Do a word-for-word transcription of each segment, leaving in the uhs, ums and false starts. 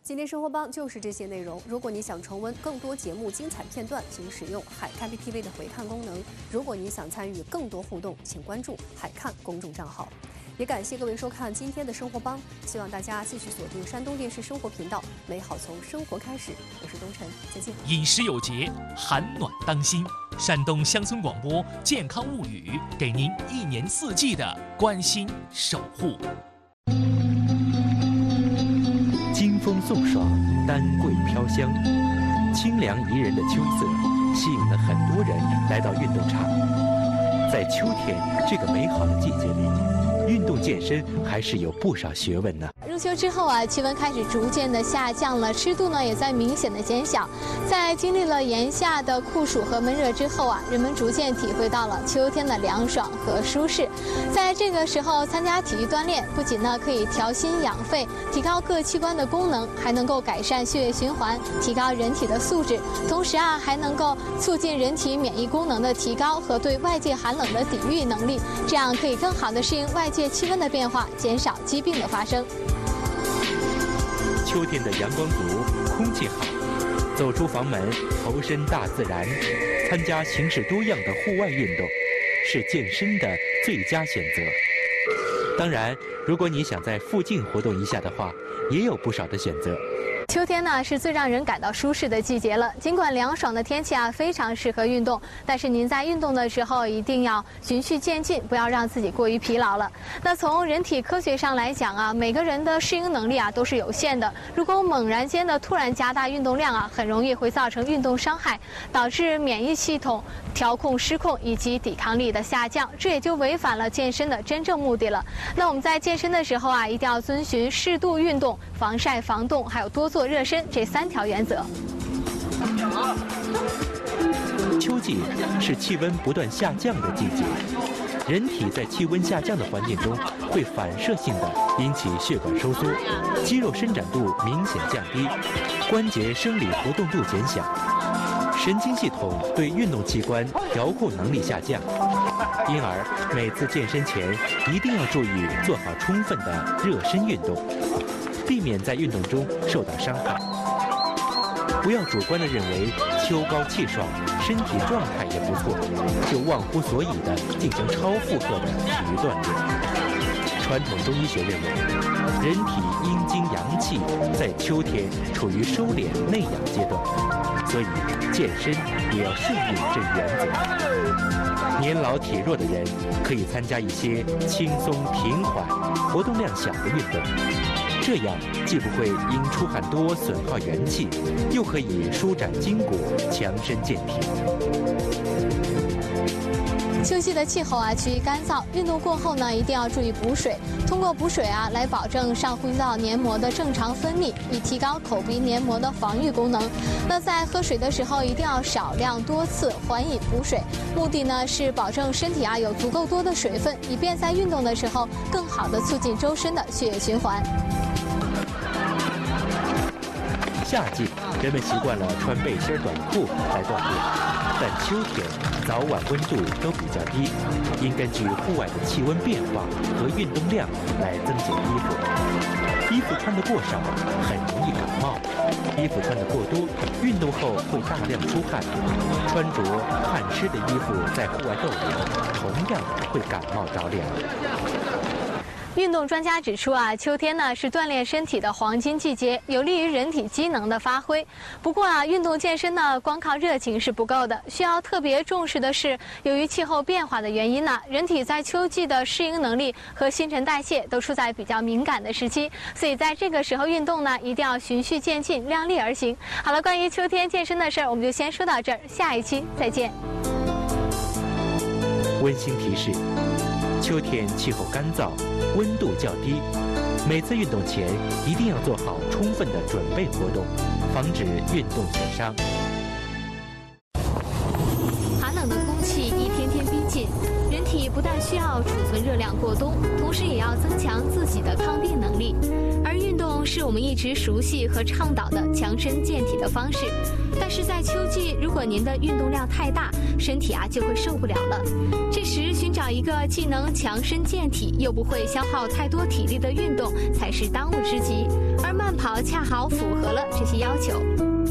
今天生活帮就是这些内容。如果你想重温更多节目精彩片段，请使用海看 B T V 的回看功能。如果你想参与更多互动，请关注海看公众账号。也感谢各位收看今天的生活帮，希望大家继续锁定山东电视生活频道，美好从生活开始。我是东晨，再见。 饮食有节，寒暖当心。山东乡村广播健康物语，给您一年四季的关心守护。 金风送爽，丹桂飘香，清凉宜人的秋色吸引了很多人来到运动场。在秋天这个美好的季节里，运动健身还是有不少学问呢。 入秋之后啊，气温开始逐渐的下降了，湿度呢也在明显的减小。在经历了炎夏的酷暑和闷热之后啊，人们逐渐体会到了秋天的凉爽和舒适。在这个时候参加体育锻炼，不仅呢可以调心养肺，提高各器官的功能，还能够改善血液循环，提高人体的素质，同时啊还能够促进人体免疫功能的提高和对外界寒冷的抵御能力，这样可以更好的适应外界气温的变化，减少疾病的发生。 秋天的阳光足，空气好，走出房门，投身大自然，参加形式多样的户外运动，是健身的最佳选择。当然，如果你想在附近活动一下的话，也有不少的选择。 秋天呢是最让人感到舒适的季节了。尽管凉爽的天气啊非常适合运动，但是您在运动的时候一定要循序渐进，不要让自己过于疲劳了。那从人体科学上来讲啊，每个人的适应能力啊都是有限的。如果猛然间的突然加大运动量啊，很容易会造成运动伤害，导致免疫系统调控失控以及抵抗力的下降，这也就违反了健身的真正目的了。那我们在健身的时候啊，一定要遵循适度运动、防晒防冻，还有多做热身这三条原则。 秋季是气温不断下降的季节，人体在气温下降的环境中会反射性的引起血管收缩，肌肉伸展度明显降低，关节生理活动度减小，神经系统对运动器官调控能力下降，因而每次健身前一定要注意做好充分的热身运动，避免在运动中受到伤害。不要主观地认为秋高气爽，身体状态也不错，就忘乎所以地进行超负荷的体育锻炼。传统中医学认为，人体阴经阳气在秋天处于收敛内养阶段，所以健身也要顺应这一原则。年老体弱的人可以参加一些轻松平缓、活动量小的运动，这样既不会因出汗多损耗元气，又可以舒展筋骨，强身健体。 秋季的气候啊趋于干燥，运动过后呢一定要注意补水，通过补水啊来保证上呼吸道黏膜的正常分泌，以提高口鼻黏膜的防御功能。那在喝水的时候一定要少量多次缓饮补水，目的呢是保证身体啊有足够多的水分，以便在运动的时候更好的促进周身的血液循环。 夏季人们习惯了穿背心短裤来锻炼，但秋天早晚温度都比较低，应根据户外的气温变化和运动量来增减衣服。衣服穿得过少很容易感冒，衣服穿得过多，运动后会大量出汗，穿着汗湿的衣服在户外逗留，同样会感冒着凉。 运动专家指出啊，秋天呢是锻炼身体的黄金季节，有利于人体机能的发挥。不过啊，运动健身呢，光靠热情是不够的，需要特别重视的是，由于气候变化的原因呢，人体在秋季的适应能力和新陈代谢都处在比较敏感的时期，所以在这个时候运动呢，一定要循序渐进，量力而行。好了，关于秋天健身的事儿，我们就先说到这儿，下一期再见。 温馨提示：秋天气候干燥，温度较低，每次运动前一定要做好充分的准备活动，防止运动损伤。 寒冷的空气一天天逼近，人体不但需要储存热量过冬，同时也要增强自己的抗病能力。而运动是我们一直熟悉和倡导的强身健体的方式，但是在秋季，如果您的运动量太大，身体啊就会受不了了。这时寻找一个既能强身健体又不会消耗太多体力的运动才是当务之急。 而慢跑恰好符合了这些要求。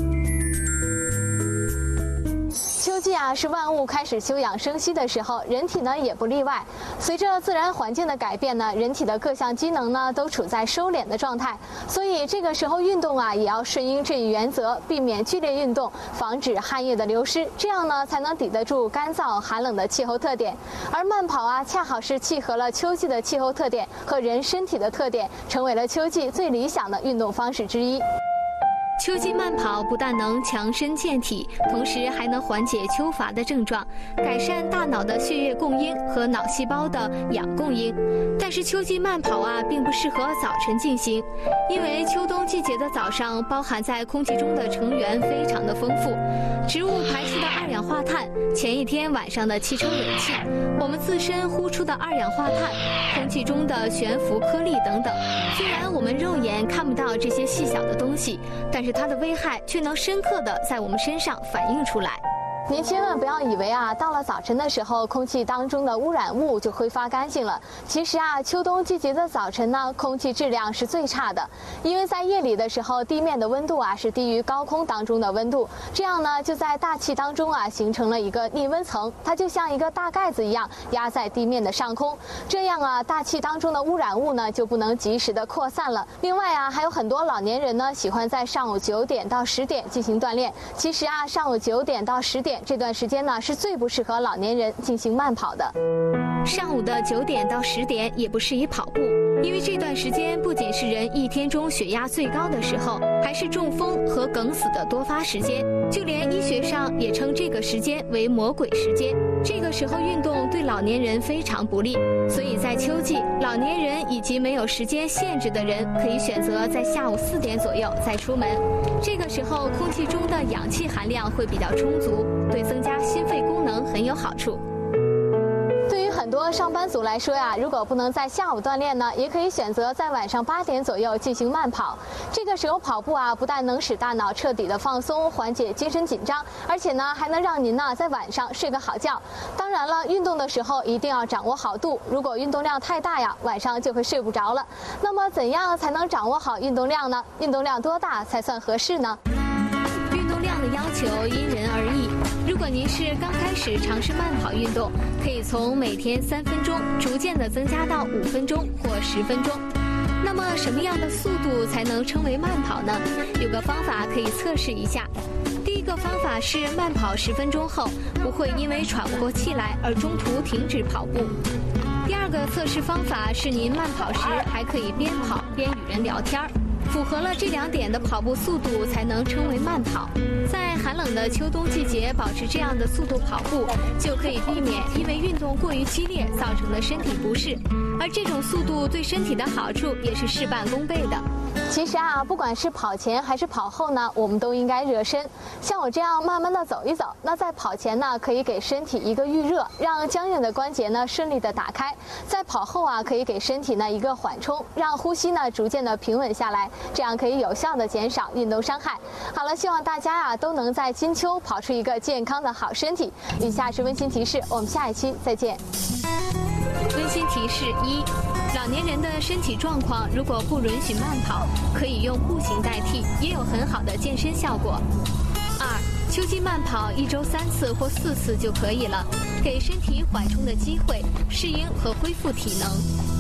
秋季啊，是万物开始休养生息的时候，人体呢也不例外。随着自然环境的改变呢，人体的各项机能呢都处在收敛的状态，所以这个时候运动啊也要顺应这一原则，避免剧烈运动，防止汗液的流失，这样呢才能抵得住干燥寒冷的气候特点。而慢跑啊，恰好是契合了秋季的气候特点和人身体的特点，成为了秋季最理想的运动方式之一。秋季慢跑不但能强身健体，同时还能缓解秋乏的症状，改善大脑的血液供应和脑细胞的氧供应。但是秋季慢跑啊，并不适合早晨进行，因为秋冬季节的早上包含在空气中的成员非常的丰富，植物排出的二氧化碳，前一天晚上的汽车尾气，我们自身呼出的二氧化碳，空气中的悬浮颗粒等等。虽然我们肉眼看不到这些细小的东西，但是它的危害却能深刻地在我们身上反映出来。您千万不要以为啊，到了早晨的时候，空气当中的污染物就挥发干净了。其实啊，秋冬季节的早晨呢，空气质量是最差的，因为在夜里的时候，地面的温度啊是低于高空当中的温度，这样呢，就在大气当中啊形成了一个逆温层，它就像一个大盖子一样压在地面的上空，这样啊，大气当中的污染物呢就不能及时的扩散了。另外啊，还有很多老年人呢喜欢在上午九点到十点进行锻炼，其实啊，上午九点到十点。这段时间呢是最不适合老年人进行慢跑的。上午的九点到十点也不适宜跑步，因为这段时间不仅是人一天中血压最高的时候，还是中风和梗死的多发时间。就连医学上也称这个时间为魔鬼时间。这个时候运动对老年人非常不利，所以在秋季，老年人以及没有时间限制的人可以选择在下午四点左右再出门。这个时候空气中的氧气含量会比较充足，对增加心肺功能很有好处。对于很多上班族来说呀，如果不能在下午锻炼呢，也可以选择在晚上八点左右进行慢跑。这个时候跑步啊，不但能使大脑彻底的放松，缓解精神紧张，而且呢，还能让您呢在晚上睡个好觉。当然了，运动的时候一定要掌握好度，如果运动量太大呀，晚上就会睡不着了。那么怎样才能掌握好运动量呢？运动量多大才算合适呢？运动量的要求因人而异。如果您是刚开始尝试慢跑运动，可以从每天三分钟逐渐的增加到五分钟或十分钟。那么什么样的速度才能称为慢跑呢？有个方法可以测试一下。第一个方法是慢跑十分钟后，不会因为喘不过气来而中途停止跑步。第二个测试方法是您慢跑时还可以边跑边与人聊天儿。符合了这两点的跑步速度才能称为慢跑。在寒冷的秋冬季节保持这样的速度跑步，就可以避免因为运动过于激烈造成的身体不适，而这种速度对身体的好处也是事半功倍的。其实啊，不管是跑前还是跑后呢，我们都应该热身。像我这样慢慢的走一走，那在跑前呢，可以给身体一个预热，让僵硬的关节呢顺利的打开；在跑后啊，可以给身体呢一个缓冲，让呼吸呢逐渐的平稳下来，这样可以有效的减少运动伤害。好了，希望大家啊都能在金秋跑出一个健康的好身体。以下是温馨提示，我们下一期再见。温馨提示一：老年人的身体状况如果不允许慢跑，可以用步行代替，也有很好的健身效果。二、秋季慢跑一周三次或四次就可以了，给身体缓冲的机会，适应和恢复体能。